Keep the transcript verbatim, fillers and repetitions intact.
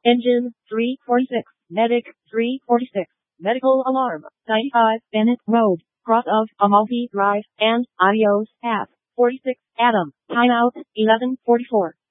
Engine, three forty-six. Medic, three forty-six. Medical alarm, ninety-five Bennett Road, cross of Amalfi Drive, and adios, path, forty-six, Adam, timeout, eleven forty-four.